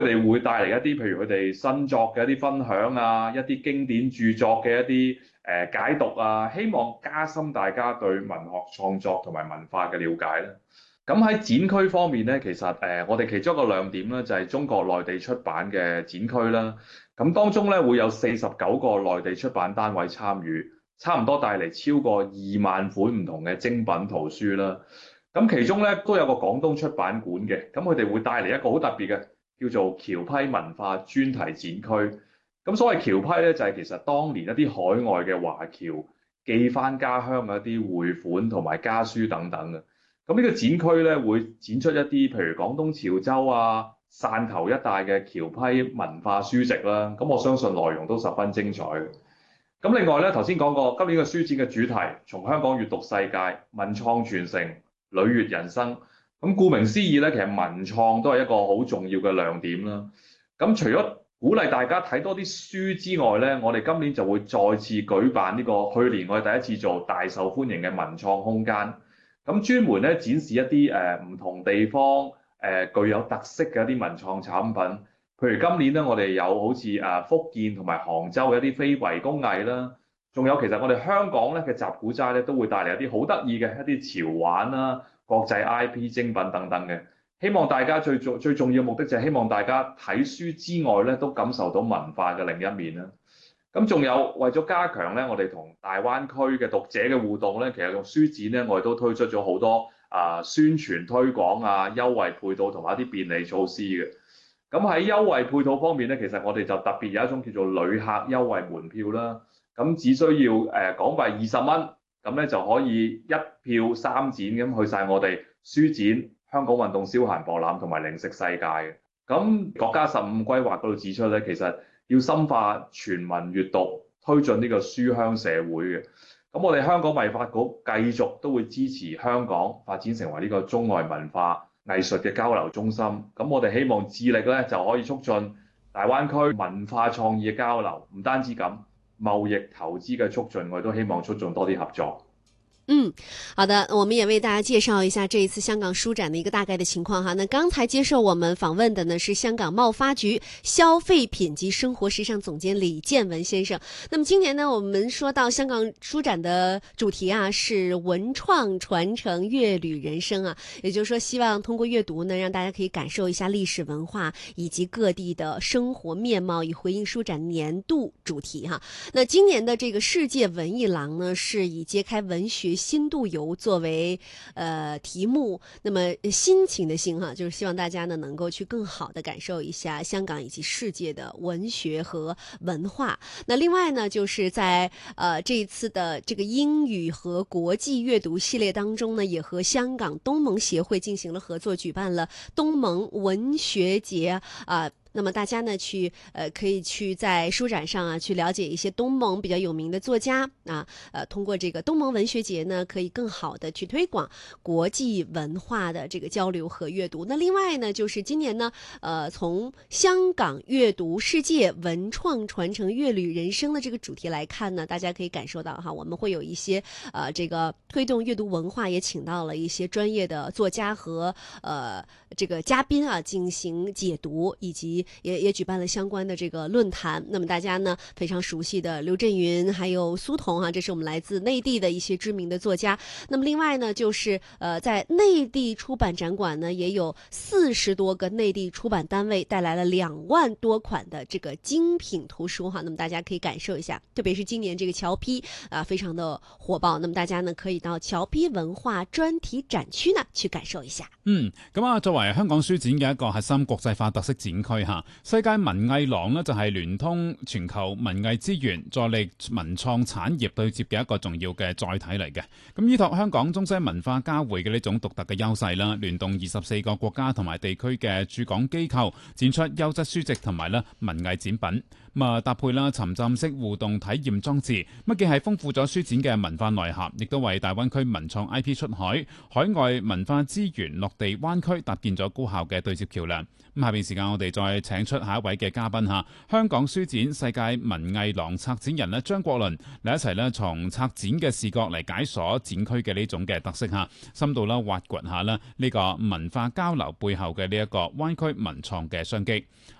哋會帶嚟一啲譬如佢哋新作嘅一啲分享啊，一啲經典著作嘅一啲解讀啊，希望加深大家對文學創作同埋文化嘅了解啦。咁喺展區方面咧，其實我哋其中一個亮點咧就係中國內地出版嘅展區啦。咁當中咧會有49個內地出版單位參與，差唔多帶嚟超過2萬款唔同嘅精品圖書啦。咁其中咧都有個廣東出版館嘅，咁佢哋會帶嚟一個好特別嘅叫做僑批文化專題展區。咁所謂僑批咧就係其實當年一啲海外嘅華僑寄翻家鄉嘅一啲匯款同埋家書等等嘅。咁呢個展區咧會展出一啲譬如廣東潮州啊、汕頭一帶嘅僑批文化書籍啦。咁我相信內容都十分精彩嘅。咁另外咧頭先講過，今年嘅書展嘅主題從香港閱讀世界、文創傳承、旅悅人生。咁顧名思義咧，其實文創都係一個好重要嘅亮點啦。咁除咗鼓勵大家睇多啲書之外咧，我哋今年就會再次舉辦呢個去年我哋第一次做大受歡迎嘅文創空間。咁專門咧展示一啲唔同地方具有特色嘅一啲文創產品。譬如今年咧，我哋有好似福建同埋杭州嘅一啲非遺工藝啦，仲有其實我哋香港咧嘅集古齋咧都會帶嚟一啲好得意嘅一啲潮玩啦、國際 IP 精品等等嘅。希望大家最重要嘅目的就係希望大家睇書之外咧都感受到文化嘅另一面啦。咁仲有為咗加強咧，我哋同大灣區嘅讀者嘅互動咧，其實用書展咧，我哋都推出咗好多宣傳推廣啊、優惠配套同埋一啲便利措施嘅。咁喺優惠配套方面咧，其實我哋就特別有一種叫做旅客優惠門票啦。咁只需要港幣20蚊，咁咧就可以一票3展咁去晒我哋書展、香港運動消閒博覽同埋零食世界嘅。咁國家15規劃嗰度指出咧，其實要深化全民閱讀，推進呢個書香社會嘅。咁我哋香港藝發局繼續都會支持香港發展成為呢個中外文化藝術嘅交流中心。咁我哋希望致力咧就可以促進大灣區文化創意嘅交流，唔單止咁，貿易投資嘅促進，我哋都希望促進多啲合作。 好的，我们也为大家介绍一下这一次香港书展的一个大概的情况哈。那刚才接受我们访问的呢是香港贸发局消费品及生活时尚总监李建文先生。那么今年呢，我们说到香港书展的主题啊是文创传承阅旅人生啊，也就是说希望通过阅读呢，让大家可以感受一下历史文化以及各地的生活面貌，以回应书展年度主题哈。那今年的这个世界文艺廊呢，是以揭开文学新度游作为题目，那么心情的心哈，就是希望大家呢能够去更好的感受一下香港以及世界的文学和文化。那另外呢，就是在这一次的这个英语和国际阅读系列当中呢，也和香港东盟协会进行了合作，举办了东盟文学节那么大家呢可以去在书展上去了解一些东盟比较有名的作家通过这个东盟文学节呢，可以更好的去推广国际文化的这个交流和阅读。那另外呢，就是今年呢从香港阅读世界文创传承阅旅人生的这个主题来看呢，大家可以感受到哈，我们会有一些这个推动阅读文化，也请到了一些专业的作家和这个嘉宾进行解读，以及也举办了相关的这个论坛。那么大家呢非常熟悉的刘震云还有苏童这是我们来自内地的一些知名的作家。那么另外呢，就是在内地出版展馆呢，也有40多个内地出版单位带来了2万多款的这个精品图書哈。那麼大家可以感受一下，特別是今年這個僑批非常的火爆。那麼大家呢可以到僑批文化專題展區呢去感受一下。 咁作為香港書展嘅一個核心國際化特色展區世界文藝廊呢就係聯通全球文藝資源，助力文創產業對接嘅一個重要嘅載體嚟嘅。咁依託香港中西文化交匯嘅呢種獨特嘅優勢啦，聯動24個國家同埋地區嘅駐港機構，展出優質書籍同埋文藝展品。搭配沉浸式互動體驗裝置，既係豐富咗書展嘅文化內涵，亦都為大灣區文創 IP 出海、海外文化資源落地灣區搭建咗高效嘅對接橋梁。下邊時間我哋再請出下一位嘅嘉賓嚇，香港書展世界文藝廊策展人咧張國麟嚟一齊咧從策展嘅視角嚟解鎖展區嘅呢種嘅特色嚇，深度啦挖掘下啦呢個文化交流背後嘅呢一個灣區文創嘅商機。